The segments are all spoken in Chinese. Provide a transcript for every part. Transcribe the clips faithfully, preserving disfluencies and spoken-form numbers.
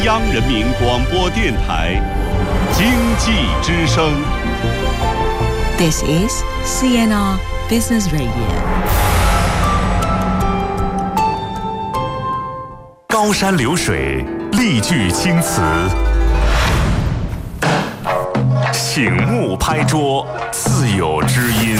央人民广播电台经济之声。 This is C N R Business Radio。 高山流水，丽句青词，醒目拍桌，自有知音。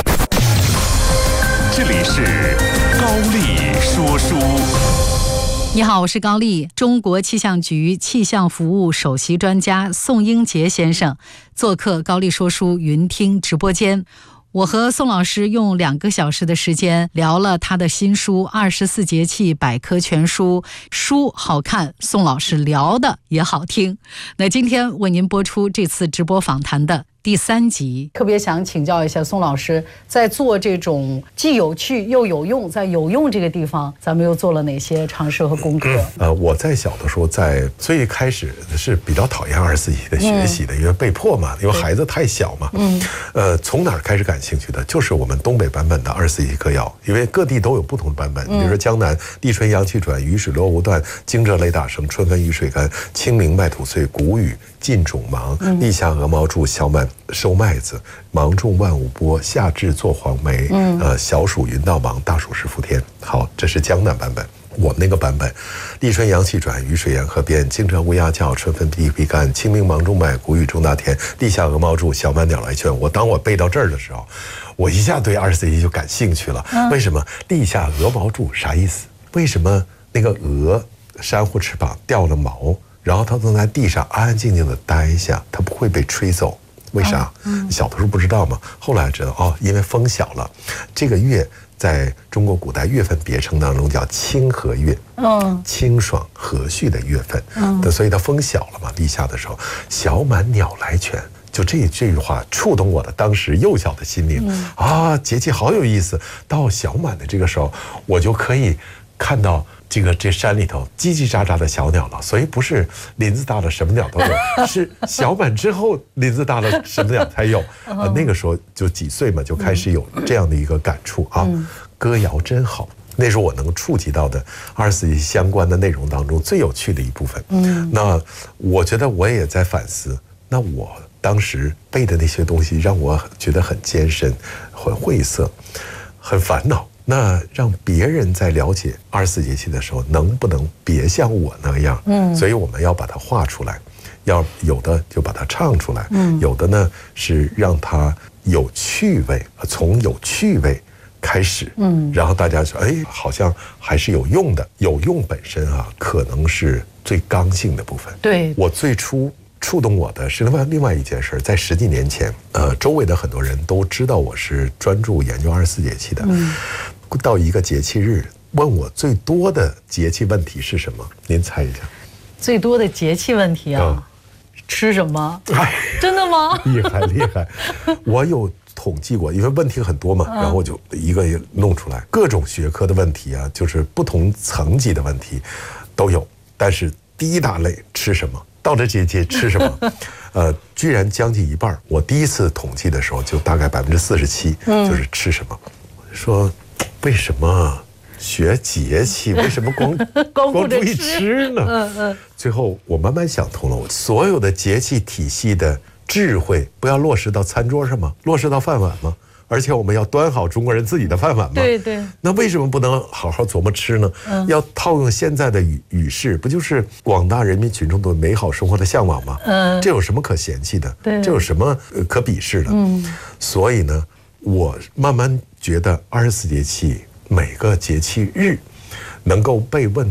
这里是高丽说书。 你好，我是高丽。中国气象局气象服务首席专家宋英杰先生做客高丽说书云听直播间。我和宋老师用两个小时的时间聊了他的新书《二十四节气百科全书》，书好看，宋老师聊的也好听。那今天为您播出这次直播访谈的第三集，特别想请教一下宋老师，在做这种既有趣又有用，在有用这个地方，咱们又做了哪些尝试和功课？ 呃，我在小的时候，在最开始是比较讨厌二十四节气的学习的，嗯、因为被迫嘛，因为孩子太小嘛。嗯。呃，从哪儿开始感兴趣的？就是我们东北版本的二十四节气歌谣，因为各地都有不同的版本。嗯、比如说江南“立春阳气转，雨水落无断，惊蛰雷打声，春分雨水干，清明麦土碎，谷雨尽种芒，嗯、立夏鹅毛柱，小满收麦子，芒种万物播，夏至做黄梅，嗯，呃，小暑云道芒，大暑是伏天。好，这是江南版本。我们那个版本，立春阳气转，雨水沿河边，惊蛰乌鸦叫，春分地皮干，清明芒种麦，谷雨种大田，立夏鹅毛柱，小满鸟来劝。我当我背到这儿的时候，我一下对二十四节气就感兴趣了。嗯、为什么立夏鹅毛柱啥意思？为什么那个鹅珊瑚翅膀掉了毛，然后它能在地上安安静静的待一下，它不会被吹走？为啥？嗯、小的时候不知道嘛，后来知道哦，因为风小了。这个月在中国古代月份别称当中叫清和月，嗯，清爽和煦的月份，嗯，所以它风小了嘛。立夏的时候，小满鸟来劝，就这这句话触动我的当时幼小的心灵、嗯、啊，节气好有意思。到小满的这个时候，我就可以看到这个这山里头叽叽喳喳的小鸟了，所以不是林子大了什么鸟都有，是小满之后林子大了什么鸟才有。呃，那个时候就几岁嘛，就开始有这样的一个感触啊。歌谣真好，那是我能触及到的二十四节气相关的内容当中最有趣的一部分。嗯，那我觉得我也在反思，那我当时背的那些东西让我觉得很艰深、很晦涩、很烦恼。那让别人在了解二十四节气的时候，能不能别像我那样？嗯，所以我们要把它画出来，要有的就把它唱出来，嗯，有的呢是让它有趣味，从有趣味开始，嗯，然后大家说，哎，好像还是有用的。有用本身啊，可能是最刚性的部分。对，我最初触动我的是另外另外一件事，在十几年前，呃，周围的很多人都知道我是专注研究二十四节气的。嗯，到一个节气日，问我最多的节气问题是什么？您猜一下。 最多的节气问题啊，嗯、吃什么？哎，真的吗？ 厉害厉害！我有统计过，因为问题很多嘛，嗯、然后我就一个一个弄出来，各种学科的问题啊，就是不同层级的问题都有。但是第一大类吃什么？到这节气吃什么？呃，居然将近一半。我第一次统计的时候，就大概百分之四十七，就是吃什么。说为什么学节气？为什么光光光注意吃呢？嗯嗯。最后我慢慢想通了，我所有的节气体系的智慧，不要落实到餐桌上吗？落实到饭碗吗？而且我们要端好中国人自己的饭碗吗？对对。那为什么不能好好琢磨吃呢？嗯、要套用现在的语语式，不就是广大人民群众对美好生活的向往吗？嗯，这有什么可嫌弃的？对，这有什么可鄙视的？嗯，所以呢，我慢慢觉得二十四节气每个节气日能够被问